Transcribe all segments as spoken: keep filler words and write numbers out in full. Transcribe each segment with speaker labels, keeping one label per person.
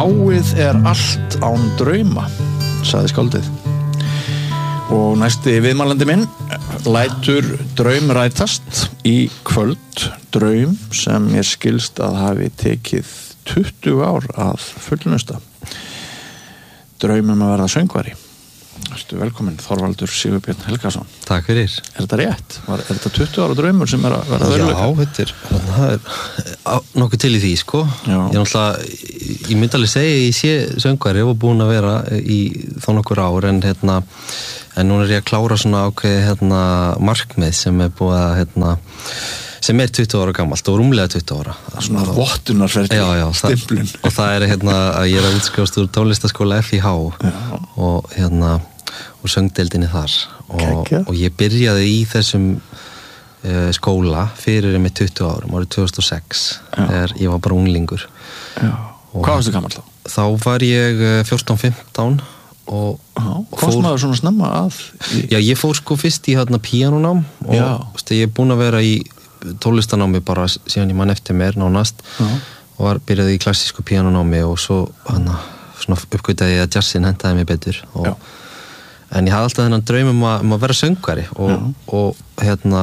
Speaker 1: Náið er allt án drauma, sagði skáldið. Og næsti viðmælandi minn lætur draum rætast í kvöld, draum sem ég skilst að hafi tekið tuttugu ár að fullnusta. Draum um að verða söngvari. Ertu velkominn, Þorvaldur Sigurbjörn Helgason.
Speaker 2: Takk fyrir.
Speaker 1: Er þetta rétt? Var, er þetta tuttugu ára draumur sem er að verða veruleika?
Speaker 2: Já, þetta er, það er á, nokkuð til í því, sko. Já. Ég náttúrulega, ég myndi alveg segja, ég sé söngvari og búin að vera í þá nokkur ár, en hérna, en núna er ég að klára svona ákveði, hérna, markmið sem er búið að, hérna, sem er tuttugu ára gamalt og rúmlega tuttugu ára.
Speaker 1: Svona vottunarferli, stimplun.
Speaker 2: Og það er, hérna, að ég er að útskrifast úr tónlistaskóla F I H og, hérna, og söngdeildinni þar og, og ég byrjaði í þessum uh, skóla fyrir með tuttugu árum, árið tvö þúsund og sex þegar ég var bara unglingur.
Speaker 1: Já. Hvað varstu gamall þá?
Speaker 2: Þá var ég fjórtán fimmtán og
Speaker 1: já, komst maður svona snemma að? Í...
Speaker 2: Já, ég fór sko fyrst í hérna píanónám og sti, ég er búin að vera í tónlistanámi bara síðan ég man eftir mér nánast já. Og var byrjaði í klassísku píanónámi og svo hana, svona uppgötaði ég að jazzin hentaði mig betur og já. En ég hafði alltaf þennan draum um að, um að vera söngvari og, og hérna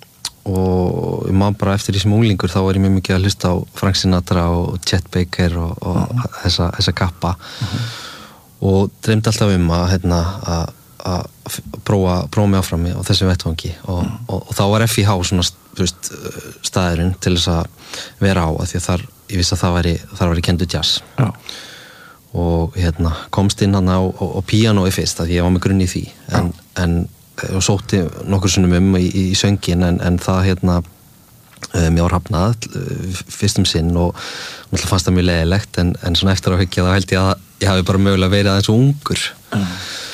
Speaker 2: og ég man bara eftir því sem unglingur þá var ég mjög mikið að hlusta á Frank Sinatra og Chet Baker og, og uh-huh. þessa, þessa kappa uh-huh. og dreymdi alltaf um að hérna að, að prófa, prófa mig áfram á þessu vettvangi og, uh-huh. og, og þá var F I H svona veist, staðurinn til þess að vera á að því að þar, ég vissi að það væri, þar væri kendu jazz. Já. Og hérna komst inn hann á, á, á píanói fyrst að ég var með grunn í því en, en og sótti nokkur sinnum um í, í söngin en, en það hérna uh, mér var hafnað uh, fyrst um sinn og náttúrulega fannst það mjög leiðilegt en, en svona eftir að hyggja þá held ég að ég hafi bara mögulega verið aðeins ungur mm.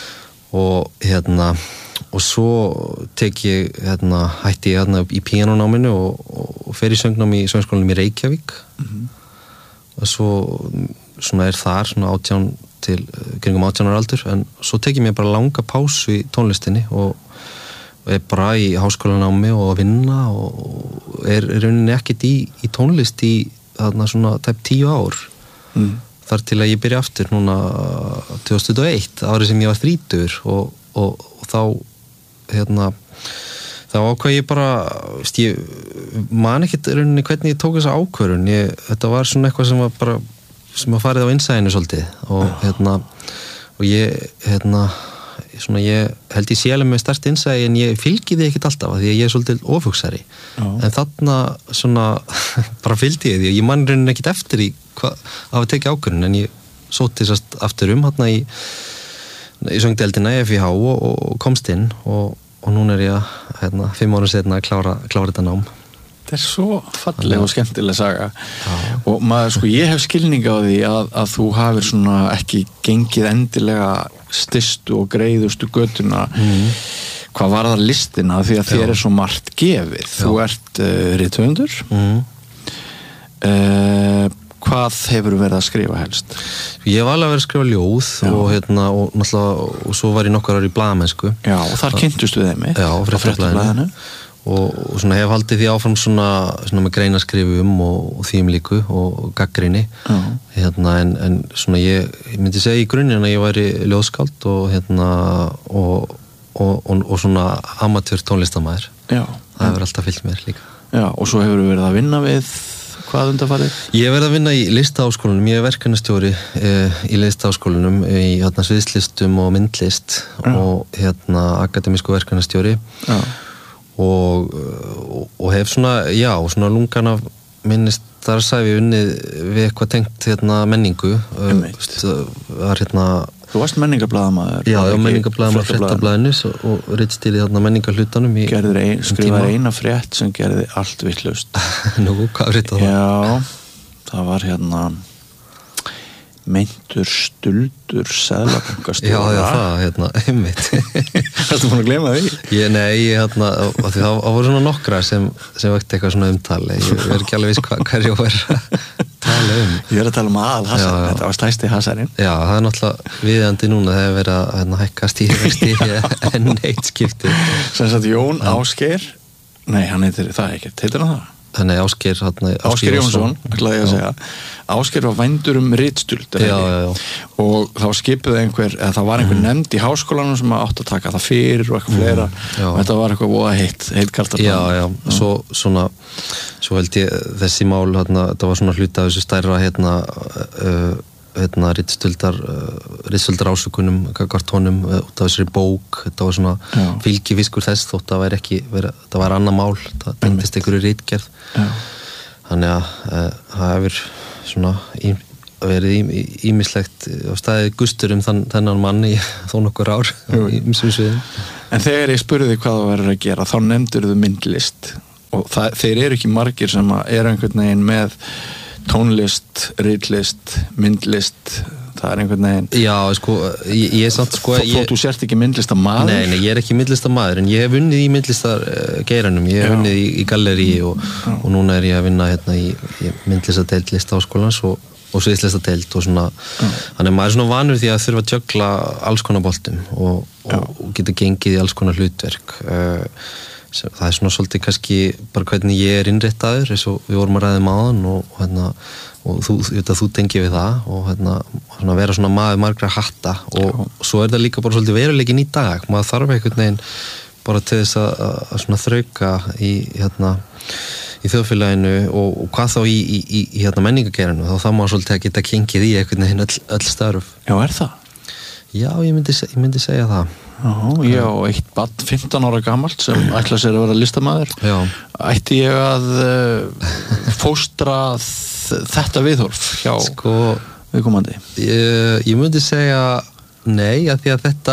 Speaker 2: og hérna og svo tek ég hérna hætti ég hérna í píanónáminu og, og fer í söngnám í söngskólanum í Reykjavík mm-hmm. og svo svona er þar svona átján til kringum átján ára aldur en svo tek ég mér bara langa pásu í tónlistinni og, og er bara í háskólanámi og að vinna og er í rauninni ekkert í, í tónlist í þarna svona tæp tíu ár mm. þar til að ég byrja aftur núna tvö þúsund tuttugu og eitt árið sem ég var þrítugur og, og, og þá hérna þá ákvað ég bara ég man ekkert í rauninni hvernig ég tók þessa ákvörðun ég, þetta var svona eitthvað sem var bara sem að farið á innsæðinu svolítið og já. Hérna og ég hérna svona ég held ég sé alveg með stærst innsæði en ég fylgi því ekkert alltaf því að ég er svolítið ofugsari en þarna svona bara fylgdi ég því og ég man raunin ekkert eftir í hvað af að tekja ákvörðun en ég sótti sérst aftur um hérna í í söngdeildina í F I H og, og komst inn og, og núna er ég hérna fimm árum seinna að klára, klára þetta nám.
Speaker 1: Þetta er svo falleg og skemmtileg saga já. Og maður sko ég hef skilning á því að, að þú hafir svona ekki gengið endilega stystu og greiðustu götuna mm. hvað var það listina því að þér já. Er svo margt gefið já. Þú ert uh, rithöfundur mm. uh, hvað hefur verið að skrifa helst?
Speaker 2: Ég var alveg að vera að skrifa ljóð og, hérna, og, og svo var ég nokkur ára í blaðamennsku
Speaker 1: Já og þar kynntustu þeim
Speaker 2: Já, á Fréttablaðinu og, og svona hef haldið því áfram svona, svona með greinaskrifum og, og þým líku og gaggrinni uh-huh. hérna, en, en svona ég, ég myndi segja í grunninn að ég væri ljóðskáld og hérna og, og, og, og svona amatör tónlistamæður það hefur alltaf fylgt mér líka
Speaker 1: Já, og svo hefur verið að vinna við hvað undanfarið?
Speaker 2: Ég hef verið að vinna í listaháskólanum ég er verkefnastjóri eh, í listaháskólanum í hérna sviðslistum og myndlist Já. Og hérna akademísku verkefnastjóri Já Og, og, og hef svona, já, svona lungan af minnist þar sæfi unnið við eitthvað tengt hérna menningu var hérna
Speaker 1: Þú varst menningarblaðamaður
Speaker 2: Já, já, menningarblaðamaður Fréttablaðinu og, og ritstýrið hérna menningarhlutanum
Speaker 1: Gerður ein, skrifaði eina frétt sem gerði allt vitlaust
Speaker 2: Nú, hvað frétt það?
Speaker 1: Já, það var hérna meintur stuldur seðlabankastjóra
Speaker 2: Já, já, það, hérna, einmitt
Speaker 1: Ertu búin að gleyma því?
Speaker 2: Ég, nei, ég, hérna, það, það voru svona nokkra sem, sem vekti eitthvað svona umtali ég er ekki alveg viss hvað hver ég var að tala um
Speaker 1: Ég er að tala um aðal Hassan, já, þetta var stæsti Hassarinn
Speaker 2: Já, það er náttúrulega viðandi núna þegar verið að hérna, hækka stýrivexti en eitt skipti
Speaker 1: Sem sagt Jón Ásgeir Nei, hann heitir það ekkert, heitir hann það?
Speaker 2: Þannig Ásgeir, hérna,
Speaker 1: Ásgeir Jónsson, ætlaði ég að segja Ásgeir var vændur um ritstuld
Speaker 2: já, já, já.
Speaker 1: og þá skipuði einhver eða það var einhver mm. nefnd í háskólanum sem átt að taka það fyrir og eitthvað mm. fleira og þetta var eitthvað voða heitt, heitt kartar
Speaker 2: já, já, já. Svo, svona, svo held ég þessi mál, hérna, þetta var svona hluti af þessu stærra hérna, uh, hérna ritstuldar uh, ritstuldar ásökunum gagnvart honum uh, út af þessari bók, þetta var svona fylgifiskur þess þótt að væri ekki, vera, þetta var annað mál, það tengdist einhverju ritgerð þannig að uh, það hefur svona í, verið ímislegt á staðið gustur um þann, þennan mann í þó nokkur ár í ýmsum sviðum.
Speaker 1: En þegar ég spurði hvað það verður að gera þá nefndur þú myndlist og það, þeir eru ekki margir sem eru einhvern veginn með tónlist, ritlist, myndlist það er einhvern veginn
Speaker 2: já, sko, ég, ég er samt sko
Speaker 1: þó, þó þú sért ekki myndlistamaður
Speaker 2: nei, nei, ég er ekki myndlistamaður en ég hef vunnið í myndlistar geiranum, ég hef vunnið í, í galleri og, og núna er ég að vinna hérna í, í myndlistadeild Listaháskólans og, og sviðslistadeild og svona já. Þannig maður er svona vanur því að þurfa að jögla alls konar boltum og, og, og geta gengið í alls konar hlutverk það er svona svolítið kannski bara hvernig ég er innréttaður eins og við vorum að ræða um áðan og hérna og þú, þú, þú tengir við það og hérna, svona vera svona maður margra hatta og Já. Svo er það líka bara svolítið veruleikin í dag maður þarf einhvern veginn bara til þess að, að svona þrauka í hérna í þjóðfélaginu og, og hvað þá í, í, í, í hérna menningageirinu þá þá maður svolítið að geta kengið í einhvern veginn öll, öll störf.
Speaker 1: Já, er það?
Speaker 2: Já, ég myndi, ég myndi segja það.
Speaker 1: Já, ég á eitt barn fimmtán ára gamalt sem ætla sér að vera listamaður.
Speaker 2: Já. Ætti
Speaker 1: ég að uh, fóstra þetta viðhorf hjá
Speaker 2: sko,
Speaker 1: viðkomandi?
Speaker 2: Ég, ég myndi segja nei, að því að þetta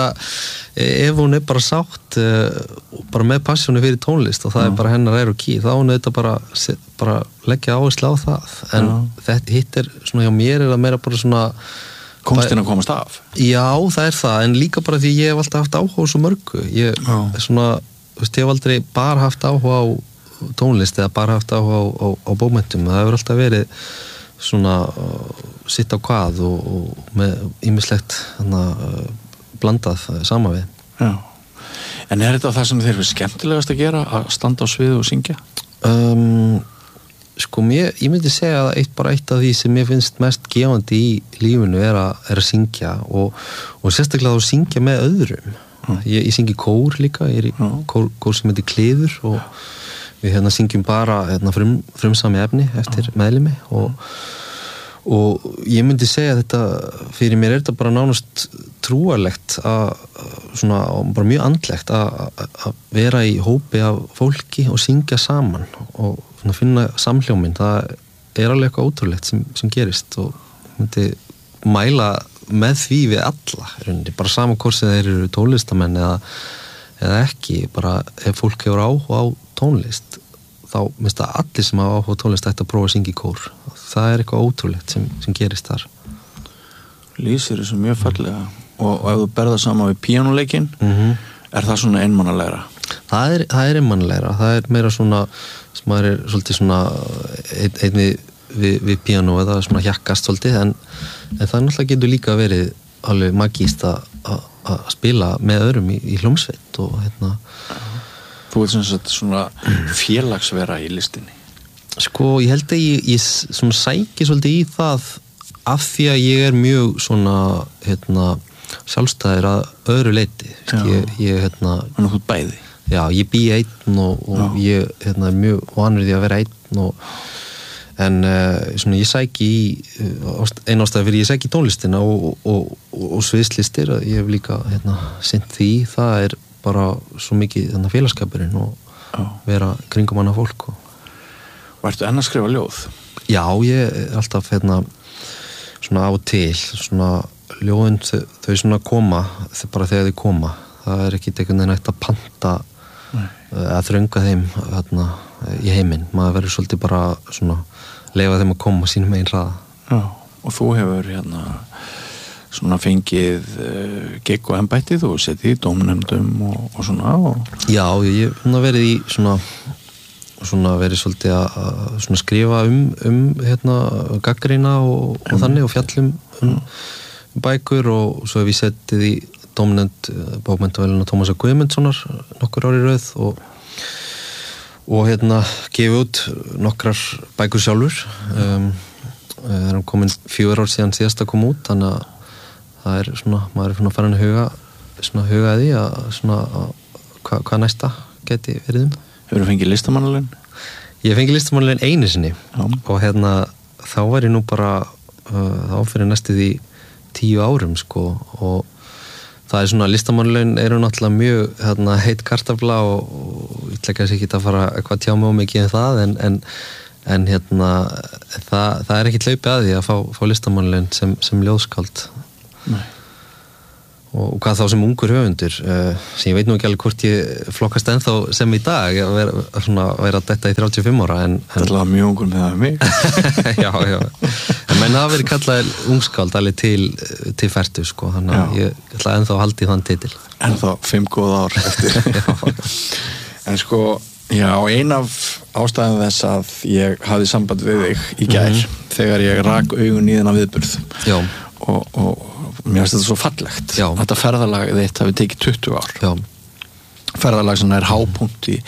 Speaker 2: ef hún er bara sátt bara með passjónu fyrir tónlist og það Já. Er bara hennar er og ký, þá hún þetta bara, bara leggja áherslu á það en Já. Þetta hitt er svona hjá mér er að meira bara svona
Speaker 1: Konstin að komast af?
Speaker 2: Já, það er það, en líka bara því ég hef alltaf haft áhuga á svo mörgu. Ég, svona, veist, ég hef aldrei bara haft áhuga á tónlist eða bara haft áhuga á, á, á bókmenntum. Það hefur alltaf verið svona uh, sitt á hvað og, og með ýmislegt uh, blandað uh, sama við.
Speaker 1: Já. En er þetta það sem þeir eru skemmtilegast að gera, að standa á sviði og syngja?
Speaker 2: Um, Sko, mér, ég myndi segja að eitt, bara eitt af því sem mér finnst mest gefandi í lífinu er að, er að syngja og, og sérstaklega að syngja með öðrum. Mm. Ég, ég syngi kór líka, ég er í mm. kór, kór sem heitir Kliður og við hérna syngjum bara hérna, frum, frumsami efni eftir mm. meðlimi og, og ég myndi segja að þetta, fyrir mér er þetta bara nánast trúarlegt að, svona, bara mjög andlegt að, að vera í hópi af fólki og syngja saman og að finna samhljóminn, það er alveg eitthvað ótrúlegt sem, sem gerist og myndi mæla með því við alla, rauninni, bara saman hvort sem þeir eru tónlistamenn eða, eða ekki, bara ef fólk hefur áhuga á tónlist þá minnst að allir sem hafa áhuga á tónlist ætti að prófa að syngja í kór, það er eitthvað ótrúlegt sem, sem gerist þar.
Speaker 1: Lýsir þessu mjög fallega og, og ef þú berða saman við píanóleikinn
Speaker 2: mm-hmm.
Speaker 1: er það svona einmannalegra?
Speaker 2: Það er, það er einmannalegra, það er meira svona sem maður er svolítið svona ein, ein við, við, við píanó eða svona hjakkast svolítið en, en það náttúrulega getur líka verið alveg magíst að spila með öðrum í, í hljómsveit og hérna
Speaker 1: Þú ert svona, svona félagsvera í listinni?
Speaker 2: Sko, ég held að ég, ég svona sæki svolítið í það af því að ég er mjög svona hérna sjálfstæðir að öðru leiti ég, ég hérna
Speaker 1: Þannig að þú bæði?
Speaker 2: Já, ég bý einn og, og ég hérna, er mjög vanur því að vera einn og, en uh, svona, ég sæki í einn ástæði fyrir ég sæki í tónlistina og, og, og, og sviðslistir ég hef líka hérna, sinnt því það er bara svo mikið hérna, félagskapurinn og Já. Vera kringum hana fólk og...
Speaker 1: og ertu enn að skrifa ljóð?
Speaker 2: Já, ég er alltaf hérna, svona á til svona ljóðin þau, þau svona koma þau bara þegar þau koma það er ekki einhvern veginn hægt að panta Nei. Að þrönga þeim hérna, í heiminn, maður verður svolítið bara svona, leifa þeim að koma sínum einn hraða.
Speaker 1: Já, og þú hefur hérna svona fengið uh, gigg og embættið og setið í dómnefndum og, og svona og...
Speaker 2: Já, ég hef verið í svona svona verið svolítið að, að svona skrifa um, um hérna gagnrýna og, og um. þannig og fjallum um, um bækur og svo hef ég setið í dómnefnd bókmenntaverðlauna Tómasar Guðmundssonar nokkur ári röð og, og hérna gefið út nokkrar bækur sjálfur um, Það er komin fjögur ár síðan síðast að koma út, þannig að það er svona, maður er svona farin að huga svona huga að því að svona hvað hva næsta geti verið um.
Speaker 1: Hefur þú fengið listamannalaun?
Speaker 2: Ég fengi listamannalaun einu sinni
Speaker 1: Já.
Speaker 2: Og hérna þá var ég nú bara uh, þá fyrir næstu því tíu árum sko og það er svona listamannalaun eru náttúrulega mjög hérna, heit kartafla og, og ég ætla ekki að fara eitthvað tjá mig um mikið um það en, en, en hérna það, það er ekki hlaupið að því að fá, fá listamannalaun sem, sem ljóðskáld.
Speaker 1: Nei.
Speaker 2: Og hvað þá sem ungur höfundur uh, sem ég veit nú ekki alveg hvort ég flokkast ennþá sem í dag að vera, svona, vera detta í þrjátíu og fimm ára en, en...
Speaker 1: Það er mjög ungur með það mig
Speaker 2: Já, já en menn það verið kallað ungskáld alveg til, til fertu sko þannig að ég ætla ennþá að haldi þann titil
Speaker 1: Ennþá fimm góð ár eftir En sko já, ein af ástæðan þess að ég hafði samband við þig í gær mm-hmm. þegar ég rak augun í þennan viðburð
Speaker 2: Já
Speaker 1: og, og mér finnst þetta svo fallegt
Speaker 2: Já.
Speaker 1: Þetta ferðalag þitt hafi tekið tuttugu ár
Speaker 2: Já.
Speaker 1: Ferðalag sem er hápunkt í